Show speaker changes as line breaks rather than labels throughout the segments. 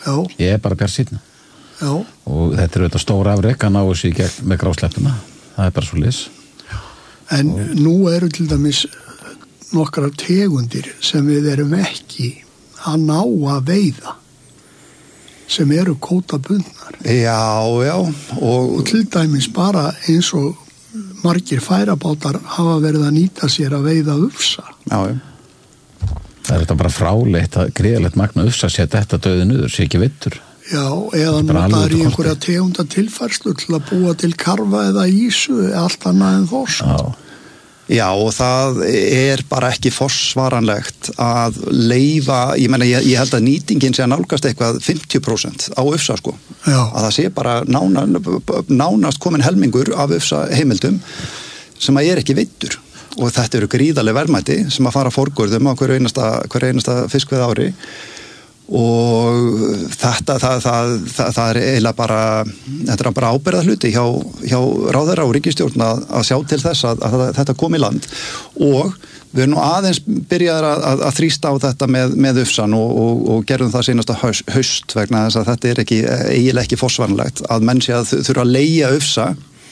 Já.
Ég bara bjartsýnn.
Já.
Og þetta auðvitað stór afrek að ná þessu í gegn með grásleppuna. Það bara svoleiðis.
En nú eru til dæmis nokkrar tegundir sem við erum ekki að ná að veiða, sem eru kvótabundnar.
Já, og
til dæmis bara eins og margir færabátar hafa verið að nýta sér að veiða ufsa.
Já.
Það þetta bara fráleitt að gríðalegt magna ufsa setja þetta döði niður, sé ekki vittur.
Já, eða notaður í einhverja tegunda tilfærslu til að búa til karfa eða ísu, allt annað en þorsk.
Já, og það bara ekki forsvaranlegt að leyfa, ég held að nýtingin sé að nálgast eitthvað 50% á ufsa, sko.
Já.
Að það sé bara nánast komin helmingur af ufsa heimildum sem að ekki veiddur. Og þetta eru gríðarleg verðmæti sem að fara forgörðum á hverju einasta fiskveiða ári. Og þetta það eiginlega bara, þetta bara ábyrgða hluti hjá ráðherra og ríkisstjórn að sjá til þess að þetta kom í land, og við erum nú aðeins byrjaðir að þrýsta á þetta með ufsan og gerðum það seinasta haust vegna þess að þetta eiginlega ekki forsvaranlegt að menn sé að þurfa að leigja ufsa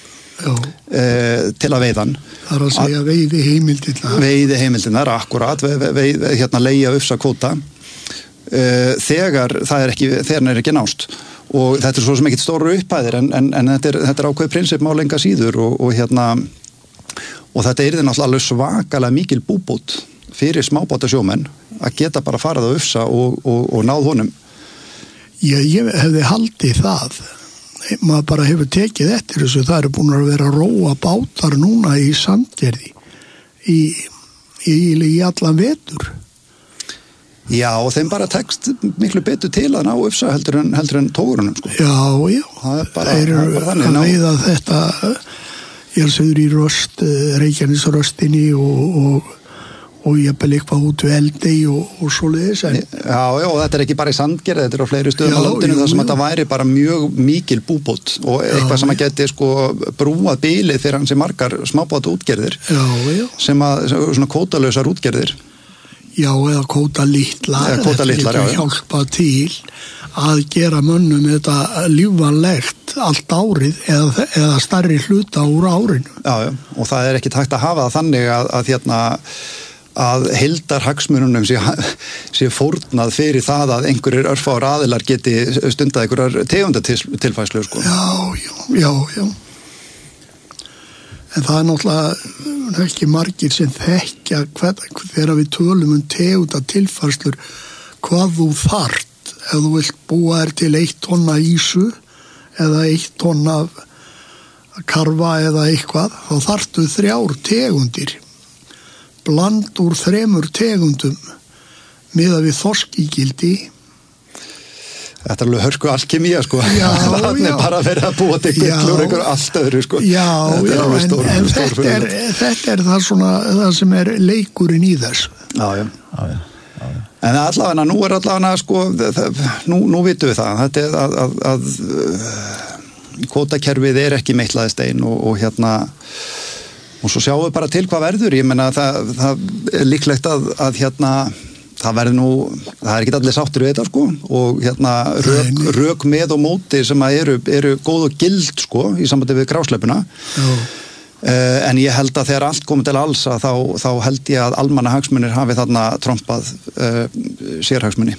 til að veiðan.
Það að segja
veiði heimildirnar, akkurat, leigja ufsa kvóta þegar það ekki nást, og þetta svo sem ekkert stóru upphæðir en þetta ákveð prinsip má lenga síður og þetta náttúrulega alveg svakalega mikil búbót fyrir smábátasjómenn að geta bara farið að ufsa og náð honum.
Ég hefði haldið það, maður bara hefur tekið eftir þessu, það eru búin að vera að róa bátar núna í Sandgerði í allan vetur.
Já, og þeim bara tekst miklu betur til að ná ufsa heldur en tógrunum, sko.
Já. Það eru að veiða þetta, ég sögur í Röst, Reykjanesröstinni og jafnvel eitthvað út við Eldey og svoleiðis.
Já, og þetta ekki bara í Sandgerði, þetta á fleiri stöðum á landinu þar sem þetta væri bara mjög mikil búbót og eitthvað sem að geti brúað bilið fyrir hansi margar smábáta útgerðir.
Já.
Sem að svona kvótalausar útgerðir.
Já, eða kvótalitlar.
Þetta
getur hjálpa til að gera mönnum þetta lífvanlegt allt árið eða stærri hluta úr árinu.
Já, og það ekki hægt að hafa það þannig að heildarhagsmununum sé fórnað fyrir það að einhverjir örfáir aðilar geti stundað einhverjar tegundatilfærslu, sko.
Já. En það náttúrulega ekki margir sem þekkja þegar við tölum tegundatilfærslur hvað þú þarft ef þú vilt búa til 1 tonn af ísu eða 1 tonn af karfa eða eitthvað, þá þarftu 3 tegundir. Bland úr 3 tegundum miðað við þorskígildi.
Þetta alveg hörku alkemía, sko.
Já.
Þannig bara verið að búa til byllur einhver allt öðru, sko.
Já, en þetta það svona það sem leikurinn í þessu.
Já. En allavega, nú allavega, sko, nú vitum við það. Þetta að kvótakerfið ekki meitlaðistein og svo sjáum við bara til hvað verður. Ég meina, það líklegt að það ekki allir sáttir við þetta, sko, og rök með og móti sem eru góð og gild, sko, í sambandi við grásleppuna. En ég held að þegar allt komið til alls þá held ég að almannahagsmunir hafi þarna trompað sérhagsmuni.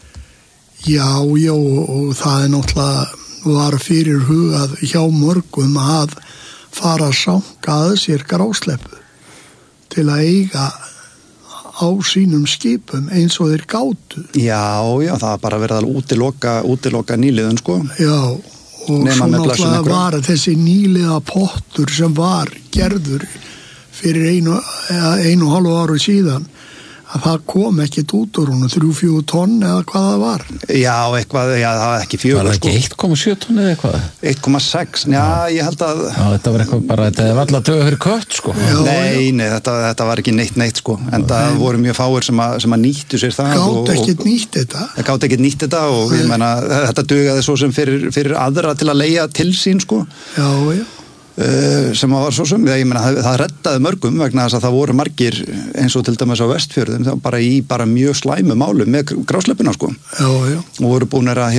Já, og það náttúrulega var fyrir hugað hjá mörgum að fara að sanga að sér grásleppu til að eiga á sínum skipum eins og þeir gátu.
Já, það bara verið að útiloka nýliðun, sko.
Já, og svo náttúrulega var þessi nýliða pottur sem var gerður fyrir 1,5 ára síðan, að það kom ekkert út úr hún 3-4 tonn eða hvað það var.
Já, eitthvað, það var ekki 4.
Var það ekki 1,7 tonn eða eitthvað?
1,6, já, ég held að...
Já, þetta var eitthvað bara, þetta var alltaf dögur fyrir kött, sko.
Nei, þetta var ekki neitt, sko. En það voru mjög fáir sem að nýttu sér það.
Gátt ekkert nýtt þetta.
Það gátt ekkert nýtt þetta og ég meina, þetta dugaði svo sem fyrir aðra til að leigja til sín, sko.
Já.
Sem var svo sem, ég meina, það reddaði mörgum vegna þess að það voru margir eins og til dæmis á Vestfjörðum, bara í mjög slæmu málu með grásleppuna, sko.
Já.
Og voru búnir að